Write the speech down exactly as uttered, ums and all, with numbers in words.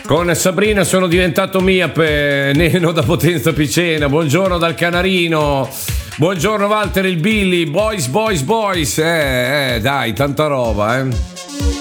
Con Sabrina sono diventato miope, Neno da Potenza Picena, buongiorno dal Canarino, buongiorno Walter il Billy, boys, boys, boys, eh, eh, dai, tanta roba, eh.